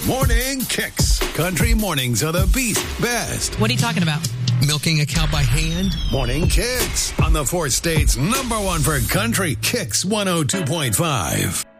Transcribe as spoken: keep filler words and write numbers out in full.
Morning Kicks. Country mornings are the beast best. What are you talking about? Milking a cow by hand? Morning Kicks on the fourth state's number one for country, Kicks one oh two point five.